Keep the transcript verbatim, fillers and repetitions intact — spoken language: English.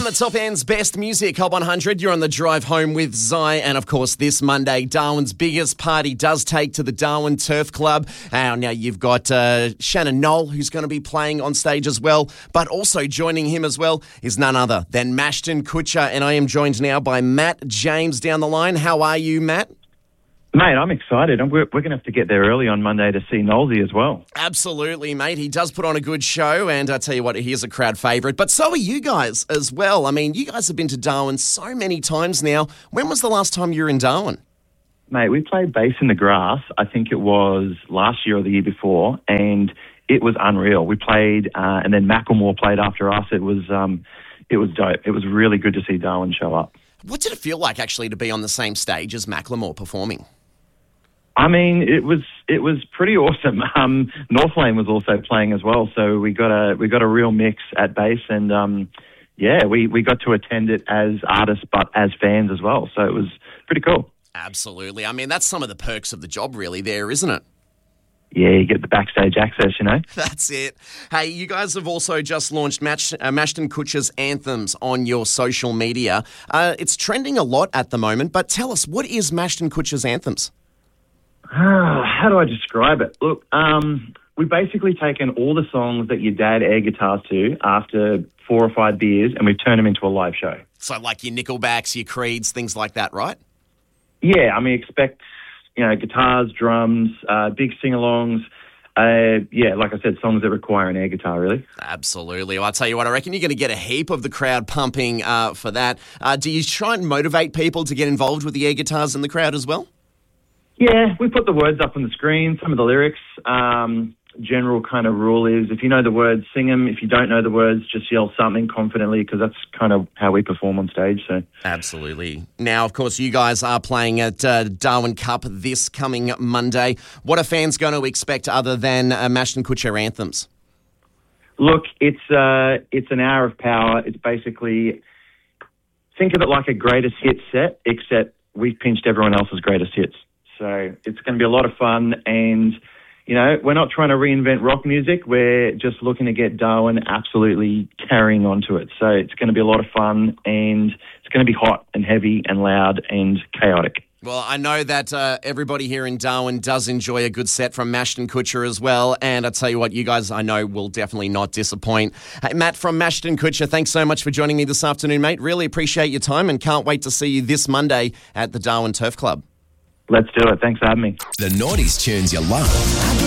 the top end's best music, Hot one hundred. You're on the drive home with Zai. And, of course, this Monday, Darwin's biggest party does take to the Darwin Turf Club. Uh, now, you've got uh, Shannon Noll, who's going to be playing on stage as well. But also joining him as well is none other than Mashton Kutcher. And I am joined now by Matt James down the line. How are you, Matt? Mate, I'm excited. We're, we're going to have to get there early on Monday to see Nolsey as well. Absolutely, mate. He does put on a good show, and I tell you what, he is a crowd favourite. But so are you guys as well. I mean, you guys have been to Darwin so many times now. When was the last time you were in Darwin? Mate, we played Bass in the Grass, I think it was last year or the year before, and it was unreal. We played, uh, and then Macklemore played after us. It was, um, it was dope. It was really good to see Darwin show up. What did it feel like, actually, to be on the same stage as Macklemore performing? I mean, it was it was pretty awesome. Um, Northlane was also playing as well, so we got a we got a real mix at Bass, and um, yeah, we, we got to attend it as artists, but as fans as well. So it was pretty cool. Absolutely. I mean, that's some of the perks of the job, really. There, isn't it? Yeah, you get the backstage access, you know. That's it. Hey, you guys have also just launched Mash, uh, Mashton Kutcher's Anthems on your social media. Uh, it's trending a lot at the moment, but tell us, what is Mashton Kutcher's Anthems? How do I describe it? Look, um, we've basically taken all the songs that your dad air guitars to after four or five beers, and we've turned them into a live show. So like your Nickelbacks, your Creeds, things like that, right? Yeah, I mean, expect, you know, guitars, drums, uh, big sing-alongs. Uh, yeah, like I said, songs that require an air guitar, really. Absolutely. Well, I'll tell you what, I reckon you're going to get a heap of the crowd pumping uh, for that. Uh, do you try and motivate people to get involved with the air guitars in the crowd as well? Yeah, we put the words up on the screen, some of the lyrics. Um, general kind of rule is if you know the words, sing them. If you don't know the words, just yell something confidently, because that's kind of how we perform on stage. So absolutely. Now, of course, you guys are playing at uh, Darwin Cup this coming Monday. What are fans going to expect other than uh, Mashton Kutcher Anthems? Look, it's uh, it's an hour of power. It's basically, think of it like a greatest hits set, except we've pinched everyone else's greatest hits. So it's going to be a lot of fun, and, you know, we're not trying to reinvent rock music. We're just looking to get Darwin absolutely carrying onto it. So it's going to be a lot of fun, and it's going to be hot and heavy and loud and chaotic. Well, I know that uh, everybody here in Darwin does enjoy a good set from Mashton Kutcher as well, and I tell you what, you guys, I know, will definitely not disappoint. Hey, Matt from Mashton Kutcher, thanks so much for joining me this afternoon, mate. Really appreciate your time, and can't wait to see you this Monday at the Darwin Turf Club. Let's do it. Thanks for having me. The nineties tunes you love.